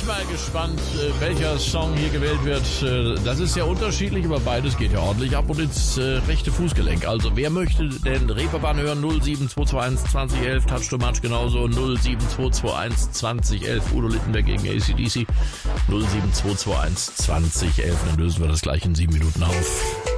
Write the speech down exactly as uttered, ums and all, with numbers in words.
mal gespannt, welcher Song hier gewählt wird. Das ist ja unterschiedlich, aber beides geht ja ordentlich ab und ins äh, rechte Fußgelenk. Also wer möchte den Reeperbahn hören? null sieben zwei zwei eins zwanzig elf, Touch to Match genauso. null sieben zwei zwei eins zwanzig elf, Udo Littenberg gegen A C D C. null sieben zwei zwei eins zwanzig elf, dann lösen wir das gleich in sieben Minuten auf.